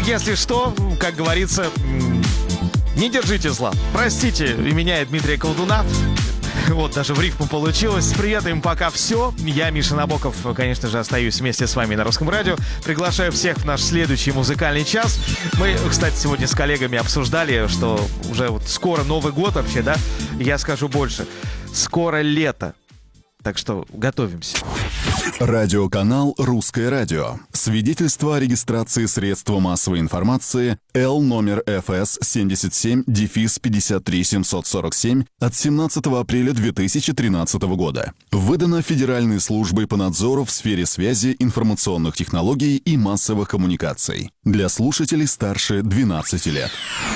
если что, как говорится, не держите зла. Простите и меня, и Дмитрия Колдуна. Вот, даже в рифму получилось. С приветом пока все. Я, Миша Набоков, конечно же, остаюсь вместе с вами на Русском радио. Приглашаю всех в наш следующий музыкальный час. Мы, кстати, сегодня с коллегами обсуждали, что уже вот скоро Новый год вообще, да? Я скажу больше. Скоро лето. Так что готовимся. Радиоканал «Русское радио». Свидетельство о регистрации средства массовой информации Л номер ФС 77-53747 от 17 апреля 2013 года. Выдано Федеральной службой по надзору в сфере связи, информационных технологий и массовых коммуникаций. Для слушателей старше 12 лет.